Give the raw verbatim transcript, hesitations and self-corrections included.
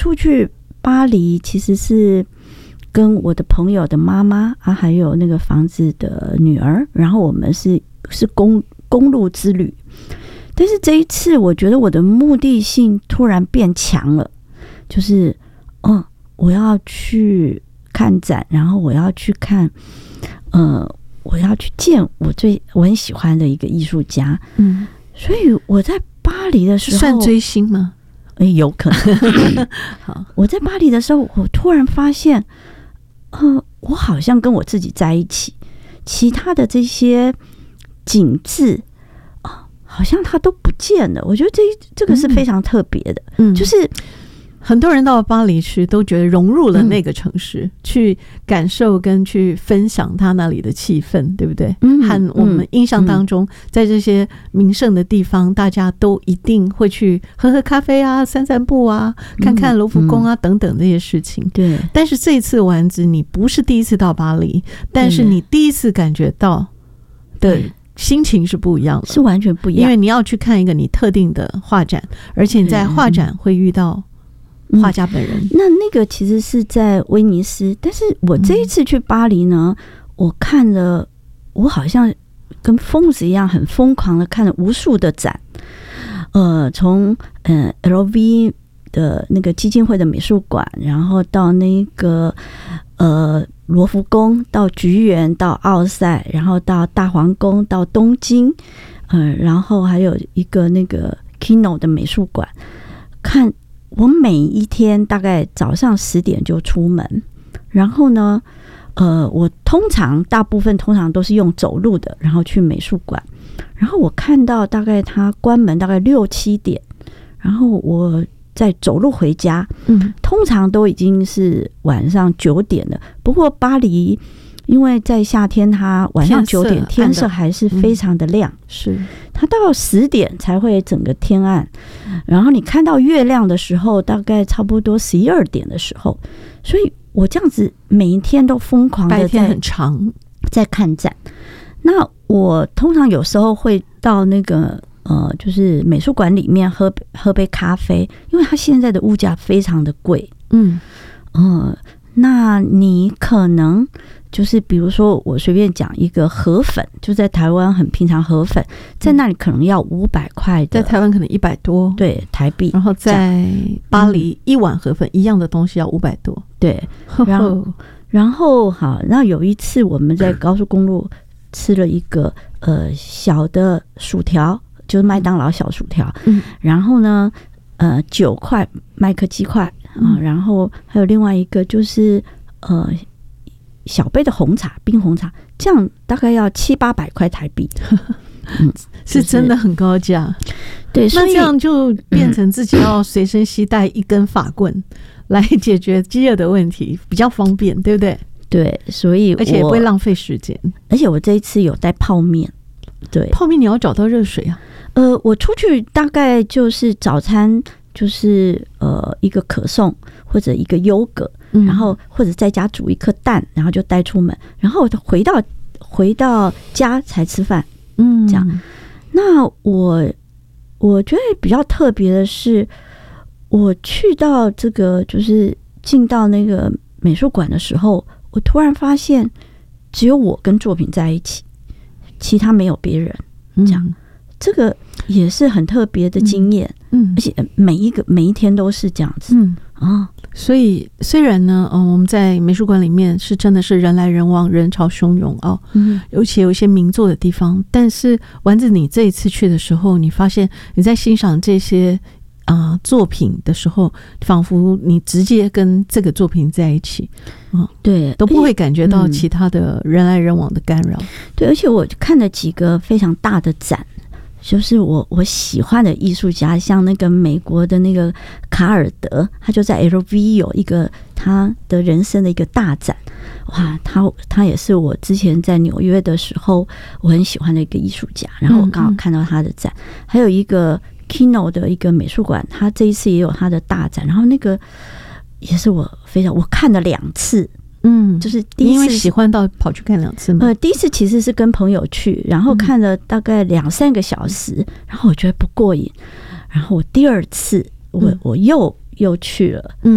初去巴黎其实是跟我的朋友的妈妈啊，还有那个房子的女儿，然后我们是是公公路之旅。但是这一次我觉得我的目的性突然变强了，就是哦，我要去看展，然后我要去看呃我要去见我最我很喜欢的一个艺术家。嗯，所以我在巴黎的时候算追星吗？ 欸、有可能好，我在巴黎的时候我突然发现呃我好像跟我自己在一起，其他的这些景致好像它都不见了。我觉得这这个是非常特别的。嗯，就是很多人到巴黎去都觉得融入了那个城市，嗯、去感受跟去分享他那里的气氛，对不对？嗯，和我们印象当中，嗯、在这些名胜的地方，大家都一定会去喝喝咖啡啊、散散步啊、看看罗浮宫啊、嗯、等等这些事情。对。但是这一次丸子，你不是第一次到巴黎，但是你第一次感觉到的心情是不一样的， 是完全不一样。 因为你要去看一个你特定的画展，而且你在画展会遇到画家本人。 嗯、那那个其实是在威尼斯，但是我这一次去巴黎呢，嗯、我看了，我好像跟疯子一样，很疯狂的看了无数的展。呃，从呃 L V 的那个基金会的美术馆，然后到那个呃。罗浮宫，到橘园，到奥赛，然后到大皇宫，到东京，呃，然后还有一个那个 Kino 的美术馆。看我每一天大概早上十点就出门，然后呢，呃，我通常大部分通常都是用走路的，然后去美术馆。然后我看到大概它关门大概六七点，然后我再走路回家，嗯，通常都已经是晚上九点了。不过巴黎，因为在夏天，它晚上九点天色还是非常的亮，嗯、是它到十点才会整个天暗，然后你看到月亮的时候，大概差不多十一二点的时候。所以我这样子每一天都疯狂的在， 白天很长， 在看展。那我通常有时候会到那个。呃，就是美术馆里面喝喝杯咖啡，因为它现在的物价非常的贵。嗯，呃，那你可能就是比如说，我随便讲一个河粉，就在台湾很平常，河粉在那里可能要五百块的， 在台湾可能一百多， 对，台币。 然后在巴黎一碗河粉、嗯、一样的东西要五百多， 对。然后，然后好，那有一次我们在高速公路吃了一个呃小的薯条。就是麦当劳小薯条，嗯，然后呢，呃，九块麦克鸡块啊、嗯，然后还有另外一个就是呃小杯的红茶，冰红茶，这样大概要七八百块台币， 嗯，是真的很高价。 对， 那这样就变成自己要随身携带一根法棍、嗯、来解决饥饿的问题，比较方便，对不对？ 对，所以而且也不会浪费时间。 而且我这一次有带泡面，对， 泡面你要找到热水啊。 呃，我出去大概就是早餐就是呃一个可颂或者一个优格、嗯，然后或者在家煮一颗蛋，然后就带出门，然后回到回到家才吃饭，嗯，这样。那我我觉得比较特别的是，我去到这个就是进到那个美术馆的时候，我突然发现只有我跟作品在一起，其他没有别人，这样。嗯，这个也是很特别的经验，嗯，而且每一个每一天都是这样子，嗯啊，所以虽然呢，嗯、呃，我们在美术馆里面是真的是人来人往，人潮汹涌哦，嗯，尤其有一些名作的地方，但是丸子，你这一次去的时候，你发现你在欣赏这些啊、呃、作品的时候，仿佛你直接跟这个作品在一起，嗯， 对， 都不会感觉到其他的人来人往的干扰，嗯、 对，而且我看了几个非常大的展。就是我我喜欢的艺术家，像那个美国的那个卡尔德，他就在 L V 有一个他的人生的一个大展，哇，他他也是我之前在纽约的时候我很喜欢的一个艺术家，然后我刚好看到他的展，嗯嗯，还有一个 Kino 的一个美术馆，他这一次也有他的大展，然后那个也是我非常我看了两次。嗯，就是第一次因为喜欢到跑去看两次吗？ 呃，第一次其实是跟朋友去，然后看了大概两三个小时，嗯、然后我觉得不过瘾，然后我第二次我、嗯、我又又去了，嗯。